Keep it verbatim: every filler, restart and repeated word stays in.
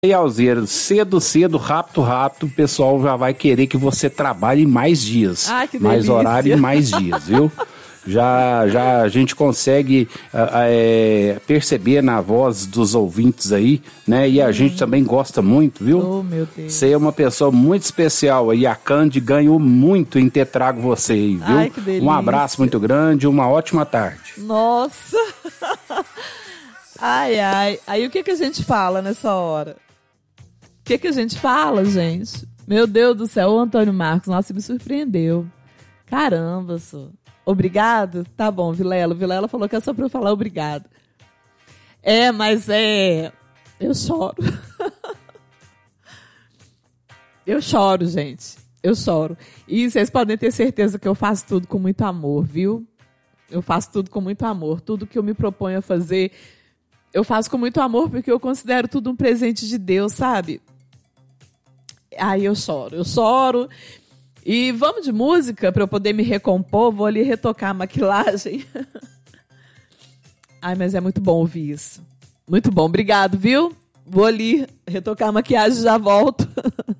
E Alzira, cedo, cedo, rápido, rápido, o pessoal já vai querer que você trabalhe mais dias. Ai, que mais delícia. horário e mais dias, viu? Já, já a gente consegue é, perceber na voz dos ouvintes aí, né? E a hum. gente também gosta muito, viu? Oh, meu Deus. Você é uma pessoa muito especial aí. A Candy ganhou muito em ter trago você aí, viu? Ai, que delícia. Um abraço muito grande, uma ótima tarde. Nossa! Ai, ai. Aí o que, que a gente fala nessa hora? O que, que a gente fala, gente? Meu Deus do céu, o Antônio Marcos, nossa, me surpreendeu. Caramba, só. Obrigado? Tá bom, Vilela. Vilela falou que é só pra eu falar obrigado. É, mas é... Eu choro. Eu choro, gente. Eu choro. E vocês podem ter certeza que eu faço tudo com muito amor, viu? Eu faço tudo com muito amor. Tudo que eu me proponho a fazer, eu faço com muito amor porque eu considero tudo um presente de Deus, sabe? Aí eu choro. Eu choro... E vamos de música para eu poder me recompor. Vou ali retocar a maquilagem. Ai, mas é muito bom ouvir isso. Muito bom, obrigado, viu? Vou ali retocar a maquiagem e já volto.